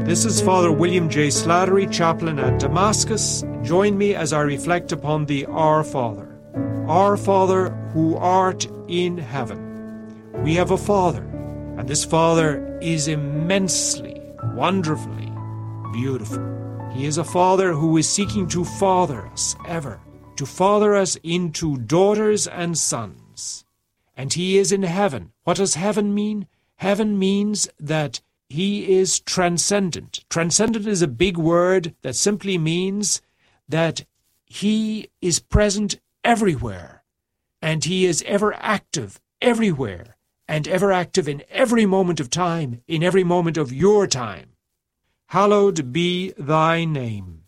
This is Father William J. Slattery, chaplain at Damascus. Join me as I reflect upon the Our Father. Our Father, who art in heaven. We have a Father, and this Father is immensely, wonderfully beautiful. He is a Father who is seeking to father us ever, to father us into daughters and sons. And He is in heaven. What does heaven mean? Heaven means that He is transcendent. Transcendent is a big word that simply means that He is present everywhere, and He is ever active everywhere, and ever active in every moment of time, in every moment of your time. Hallowed be Thy name.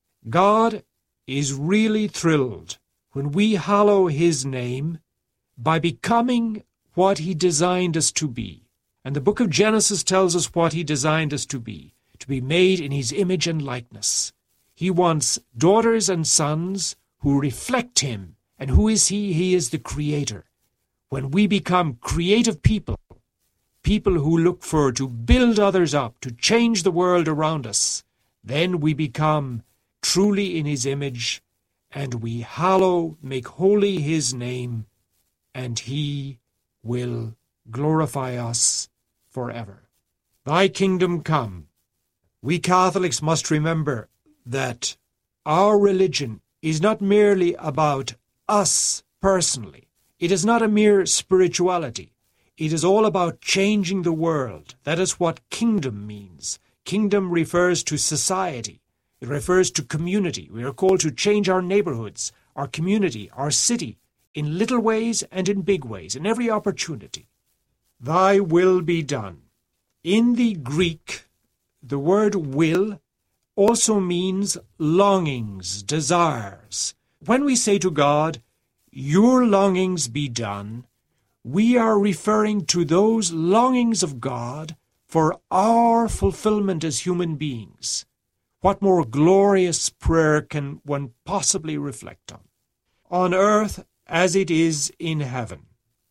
God is really thrilled when we hallow His name by becoming what He designed us to be. And the book of Genesis tells us what He designed us to be made in His image and likeness. He wants daughters and sons who reflect Him. And who is He? He is the Creator. When we become creative people, people who look to build others up, to change the world around us, then we become truly in His image, and we make holy His name, and He will glorify us forever. Thy kingdom come. We Catholics must remember that our religion is not merely about us personally. It is not a mere spirituality. It is all about changing the world. That is what kingdom means. Kingdom refers to society. It refers to community. We are called to change our neighborhoods, our community, our city, in little ways and in big ways, in every opportunity. Thy will be done. In the Greek, the word will also means longings, desires. When we say to God, your longings be done, we are referring to those longings of God for our fulfillment as human beings. What more glorious prayer can one possibly reflect on? On earth as it is in heaven.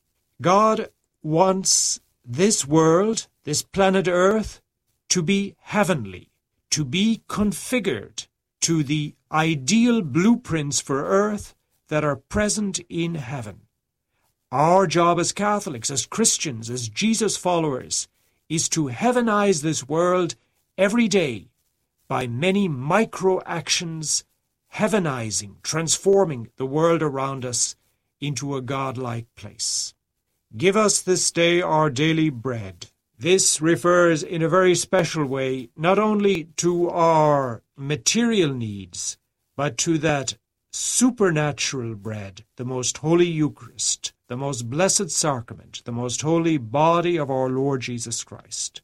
God wants this world, this planet Earth, to be heavenly, to be configured to the ideal blueprints for Earth that are present in heaven. Our job as Catholics, as Christians, as Jesus followers, is to heavenize this world every day by many micro-actions, heavenizing, transforming the world around us into a godlike place. Give us this day our daily bread. This refers in a very special way not only to our material needs, but to that supernatural bread, the most holy Eucharist, the most blessed sacrament, the most holy body of our Lord Jesus Christ.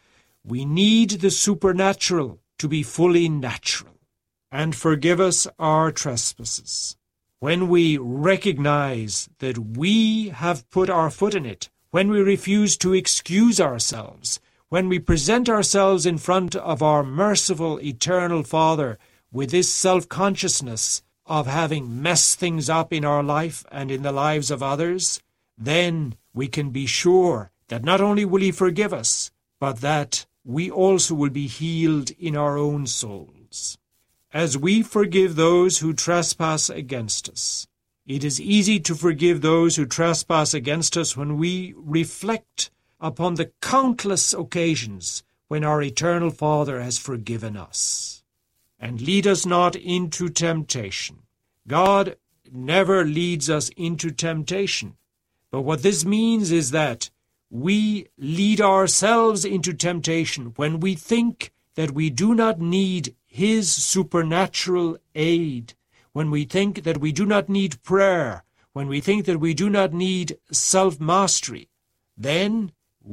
We need the supernatural to be fully natural. And forgive us our trespasses. When we recognize that we have put our foot in it, when we refuse to excuse ourselves, when we present ourselves in front of our merciful, eternal Father with this self-consciousness of having messed things up in our life and in the lives of others, then we can be sure that not only will He forgive us, but that we also will be healed in our own souls. As we forgive those who trespass against us, it is easy to forgive those who trespass against us when we reflect upon the countless occasions when our eternal Father has forgiven us. And lead us not into temptation. God never leads us into temptation. But what this means is that we lead ourselves into temptation when we think that we do not need His supernatural aid, when we think that we do not need prayer, when we think that we do not need self-mastery. Then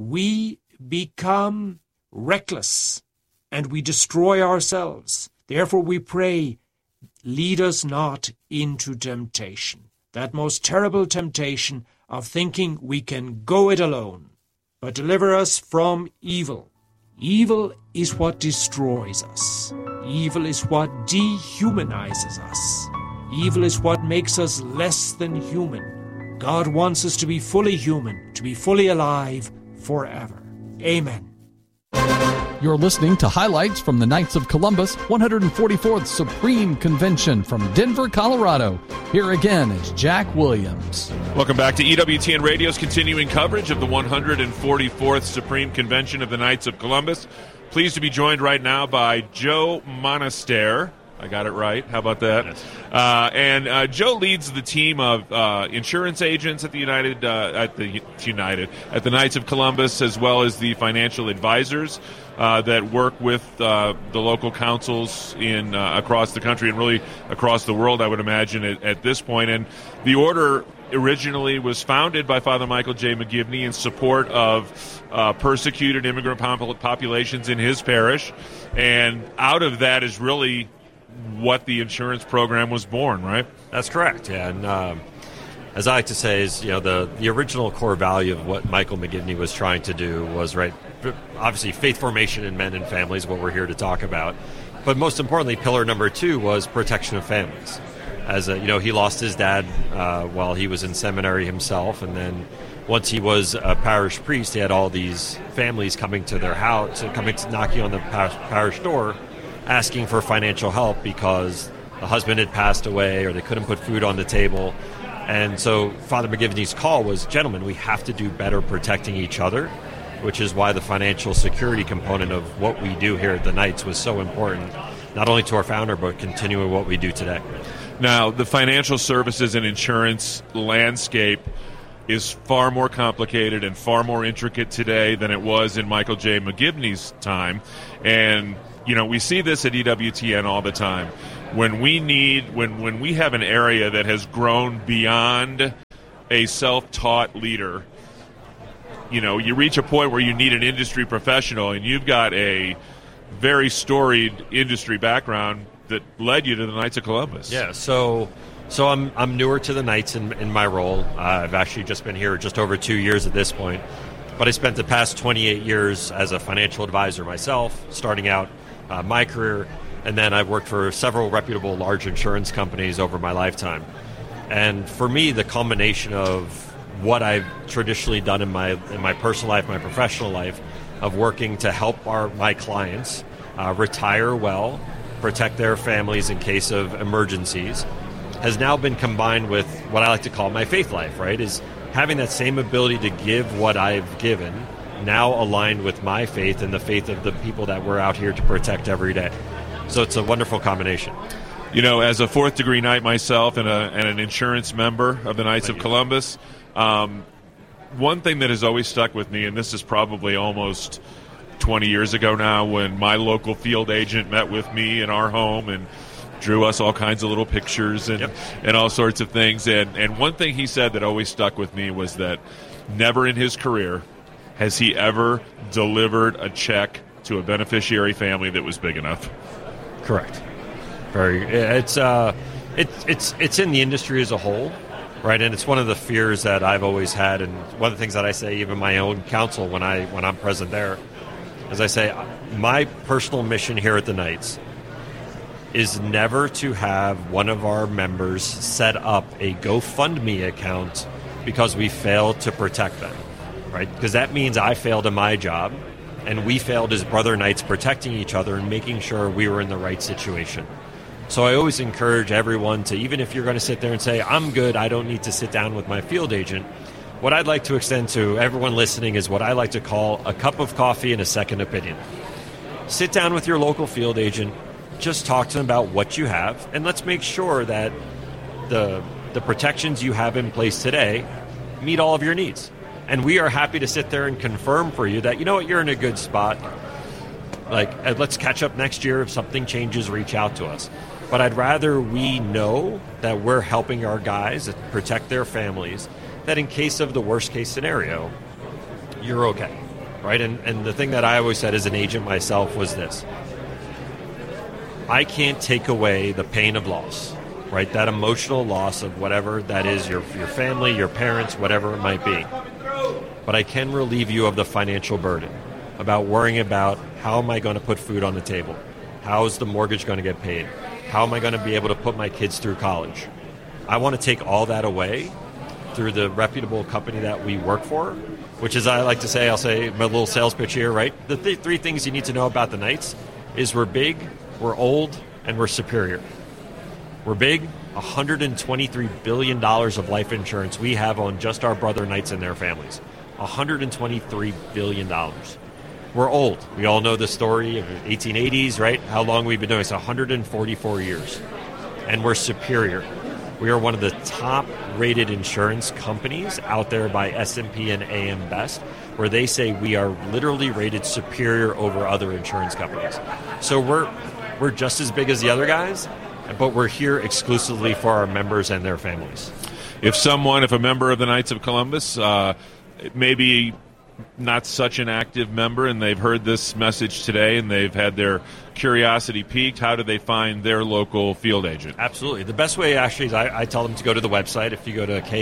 we become reckless and we destroy ourselves. Therefore we pray, lead us not into temptation. That most terrible temptation of thinking we can go it alone. But deliver us from evil. Evil is what destroys us. Evil is what dehumanizes us. Evil is what makes us less than human. God wants us to be fully human, to be fully alive forever. Amen. You're listening to highlights from the Knights of Columbus 144th Supreme Convention from Denver, Colorado. Here again is Jack Williams. Welcome back to EWTN Radio's continuing coverage of the 144th Supreme Convention of the Knights of Columbus. Pleased to be joined right now by Joe Monaster. I got it right. How about that? Yes. And Joe leads the team of insurance agents at the Knights of Columbus, as well as the financial advisors that work with the local councils in across the country and really across the world, I would imagine, at this point. And the order originally was founded by Father Michael J. McGivney in support of persecuted immigrant populations in his parish. And out of that is really what the insurance program was born, right? That's correct, yeah. And as I like to say, is the original core value of what Michael McGivney was trying to do was, right, obviously faith formation in men and families, what we're here to talk about. But most importantly, pillar number 2 was protection of families. As he lost his dad while he was in seminary himself, and then once he was a parish priest, he had all these families coming to their house, knocking on the parish door, asking for financial help because the husband had passed away or they couldn't put food on the table. And so Father McGivney's call was, gentlemen, we have to do better protecting each other, which is why the financial security component of what we do here at the Knights was so important, not only to our founder, but continuing what we do today. Now, the financial services and insurance landscape is far more complicated and far more intricate today than it was in Michael J. McGivney's time. And we see this at EWTN all the time. When we have an area that has grown beyond a self-taught leader, you reach a point where you need an industry professional, and you've got a very storied industry background that led you to the Knights of Columbus. Yeah, so I'm newer to the Knights in my role. I've actually just been here just over 2 years at this point. But I spent the past 28 years as a financial advisor myself, starting out my career, and then I've worked for several reputable large insurance companies over my lifetime. And for me, the combination of what I've traditionally done in my personal life, my professional life, of working to help my clients retire well, protect their families in case of emergencies, has now been combined with what I like to call my faith life, right? Is having that same ability to give what I've given now aligned with my faith and the faith of the people that we're out here to protect every day. So it's a wonderful combination. As a fourth degree Knight myself and an insurance member of the Knights of Columbus, one thing that has always stuck with me, and this is probably almost 20 years ago now, when my local field agent met with me in our home and drew us all kinds of little pictures and all sorts of things. And one thing he said that always stuck with me was that never in his career has he ever delivered a check to a beneficiary family that was big enough. Correct. It's in the industry as a whole, right? And it's one of the fears that I've always had, and one of the things that I say even my own counsel when I'm present there, is I say my personal mission here at the Knights is never to have one of our members set up a GoFundMe account because we failed to protect them, right? Because that means I failed in my job, and we failed as brother Knights protecting each other and making sure we were in the right situation. So I always encourage everyone to, even if you're going to sit there and say, I'm good, I don't need to sit down with my field agent, what I'd like to extend to everyone listening is what I like to call a cup of coffee and a second opinion. Sit down with your local field agent, just talk to them about what you have, and let's make sure that the protections you have in place today meet all of your needs. And we are happy to sit there and confirm for you that, you're in a good spot. Let's catch up next year. If something changes, reach out to us. But I'd rather we know that we're helping our guys protect their families, that in case of the worst case scenario, you're okay, right? And the thing that I always said as an agent myself was this: I can't take away the pain of loss, right? That emotional loss of whatever that is, your family, your parents, whatever it might be. But I can relieve you of the financial burden about worrying about how am I going to put food on the table? How is the mortgage going to get paid? How am I going to be able to put my kids through college? I want to take all that away through the reputable company that we work for, which is, I like to say, I'll say my little sales pitch here, right? The three things you need to know about the Knights is we're big, we're old, and we're superior. We're big, $123 billion of life insurance we have on just our brother Knights and their families. $123 billion. We're old. We all know the story of the 1880s, right? How long we've been doing this, 144 years. And we're superior. We are one of the top-rated insurance companies out there by S&P and AM Best, where they say we are literally rated superior over other insurance companies. So we're just as big as the other guys, but we're here exclusively for our members and their families. If a member of the Knights of Columbus, maybe not such an active member, and they've heard this message today and they've had their curiosity piqued, how do they find their local field agent? Absolutely. The best way, actually, is I tell them to go to the website. If you go to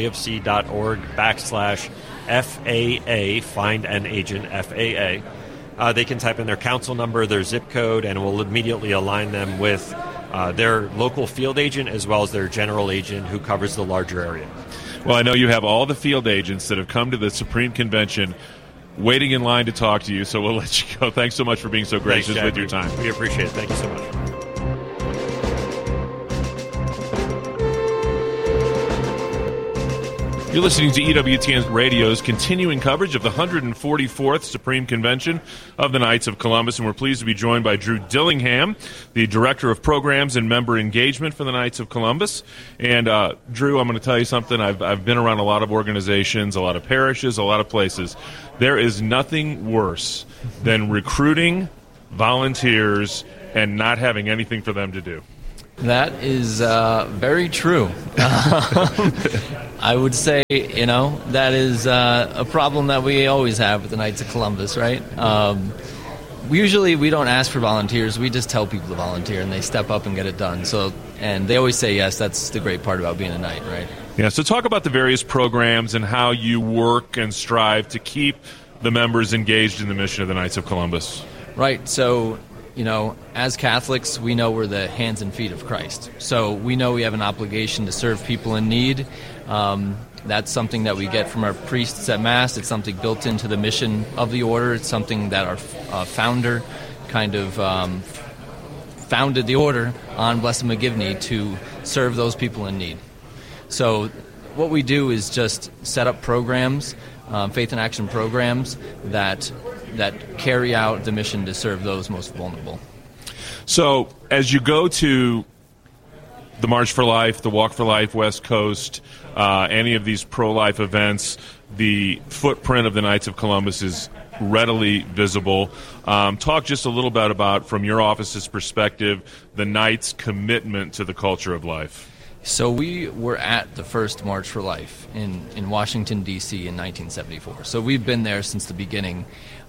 kfc.org/FAA, find an agent, FAA, they can type in their council number, their zip code, and it will immediately align them with their local field agent as well as their general agent who covers the larger area. Well, I know you have all the field agents that have come to the Supreme Convention waiting in line to talk to you, so we'll let you go. Thanks so much for being so gracious with your time. We appreciate it. Thank you so much. You're listening to EWTN Radio's continuing coverage of the 144th Supreme Convention of the Knights of Columbus, and we're pleased to be joined by Drew Dillingham, the Director of Programs and Member Engagement for the Knights of Columbus. And Drew, I'm going to tell you something. I've been around a lot of organizations, a lot of parishes, a lot of places. There is nothing worse than recruiting volunteers and not having anything for them to do. That is very true. I would say, that is a problem that we always have with the Knights of Columbus, right? Usually we don't ask for volunteers. We just tell people to volunteer, and they step up and get it done. And they always say yes. That's the great part about being a Knight, right? Yeah, so talk about the various programs and how you work and strive to keep the members engaged in the mission of the Knights of Columbus. Right, so as Catholics, we know we're the hands and feet of Christ. So we know we have an obligation to serve people in need. That's something that we get from our priests at Mass. It's something built into the mission of the order. It's something that our founder kind of founded the order on Blessed McGivney to serve those people in need. So what we do is just set up programs, faith and action programs that carry out the mission to serve those most vulnerable. So as you go to the March for Life, the Walk for Life, West Coast, any of these pro-life events, the footprint of the Knights of Columbus is readily visible. Talk just a little bit about, from your office's perspective, the Knights' commitment to the culture of life. So we were at the first March for Life in Washington, D.C. in 1974. So we've been there since the beginning.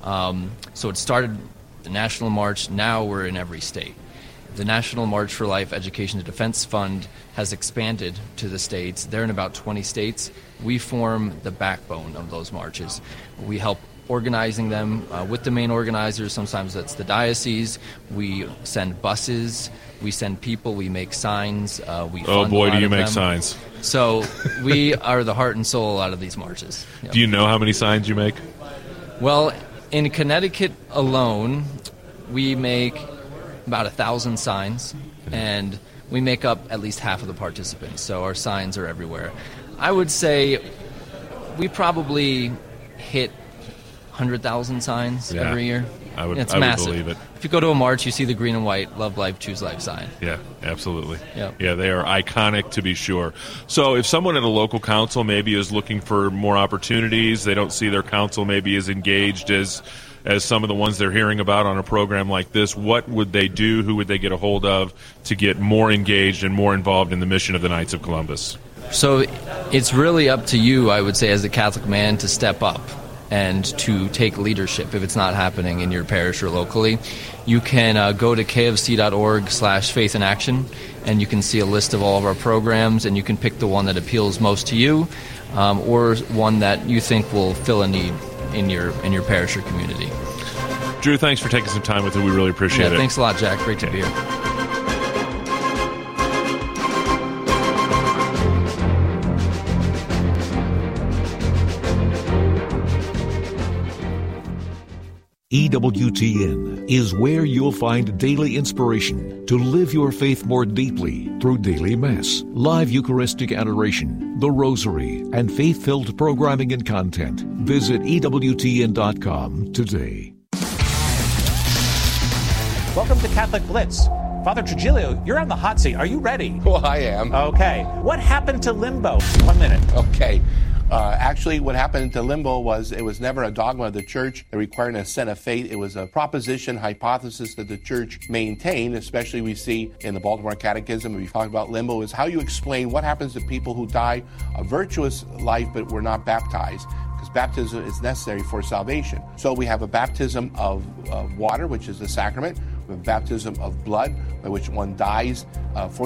So it started the National March. Now we're in every state. The National March for Life Education to Defense Fund has expanded to the states. They're in about 20 states. We form the backbone of those marches. We help organizing them with the main organizers. Sometimes that's the diocese. We send buses. We send people. We make signs. We oh boy, do you make them. Signs! So we are the heart and soul out of these marches. Yep. Do you know how many signs you make? Well, in Connecticut alone, we make about 1,000 signs, and we make up at least half of the participants. So our signs are everywhere. I would say we probably hit 100,000 signs every year. I would massive. Believe it. If you go to a march, you see the green and white "Love Life, Choose Life" sign. Yeah, absolutely. Yep. Yeah, they are iconic, to be sure. So if someone at a local council maybe is looking for more opportunities, they don't see their council maybe as engaged as some of the ones they're hearing about on a program like this, what would they do? Who would they get a hold of to get more engaged and more involved in the mission of the Knights of Columbus? So it's really up to you, I would say, as a Catholic man, to step up and to take leadership if it's not happening in your parish or locally. You can go to kfc.org/faithandaction, and you can see a list of all of our programs, and you can pick the one that appeals most to you, or one that you think will fill a need in your parish or community. Drew, thanks for taking some time with it. We really appreciate it. Thanks a lot, Jack. Great to be here. EWTN is where you'll find daily inspiration to live your faith more deeply through daily Mass, live Eucharistic adoration, the Rosary, and faith-filled programming and content. Visit EWTN.com today. Welcome to Catholic Blitz. Father Trujillo, you're on the hot seat. Are you ready? Well, I am. Okay. What happened to limbo? 1 minute. Okay. Actually, what happened to limbo was it was never a dogma of the church that required an assent of faith. It was a proposition, hypothesis that the church maintained, especially we see in the Baltimore Catechism. We talk about limbo is how you explain what happens to people who die a virtuous life but were not baptized. Because baptism is necessary for salvation. So we have a baptism of water, which is the sacrament. We have a baptism of blood, by which one dies for